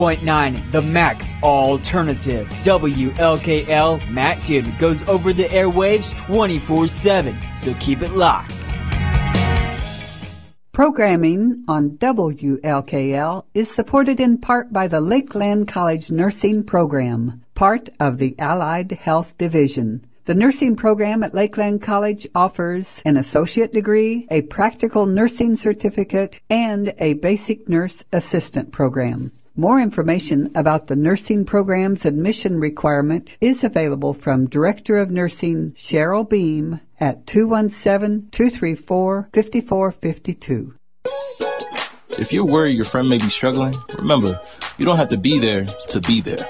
The Max Alternative. WLKL Mattoon goes over the airwaves 24/7, so keep it locked. Programming on WLKL is supported in part by the Lakeland College Nursing Program, part of the Allied Health Division. The nursing program at Lakeland College offers an associate degree, a practical nursing certificate, and a basic nurse assistant program. More information about the nursing program's admission requirement is available from Director of Nursing Cheryl Beam at 217-234-5452. If you're worried your friend may be struggling, remember, you don't have to be there to be there.